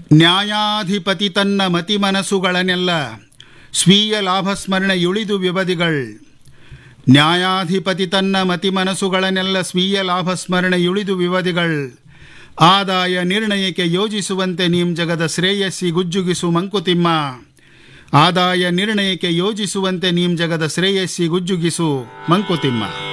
ನ್ಯಾಯಾಧಿಪತಿ ತನ್ನ ಮತಿಮನಸ್ಸುಗಳನ್ನೆಲ್ಲ ಸ್ವೀಯ ಲಾಭಸ್ಮರಣೆಯುಳಿದು ವಿವದಿಗಳ್. ನ್ಯಾಯಾಧಿಪತಿ ತನ್ನ ಮತಿಮನಸ್ಸುಗಳನ್ನೆಲ್ಲ ಸ್ವೀಯ ಲಾಭಸ್ಮರಣೆಯುಳಿದು ವಿವದಿಗಳ್. ಆದಾಯ ನಿರ್ಣಯಕ್ಕೆ ಯೋಜಿಸುವಂತೆ ನೀಂ ಜಗದ ಶ್ರೇಯಸ್ಸಿ ಗುಜ್ಜುಗಿಸು ಮಂಕುತಿಮ್ಮ. ಆದಾಯ ನಿರ್ಣಯಕ್ಕೆ ಯೋಜಿಸುವಂತೆ ನೀಂ ಜಗದ ಶ್ರೇಯಸ್ಸಿ ಗುಜ್ಜುಗಿಸು ಮಂಕುತಿಮ್ಮ.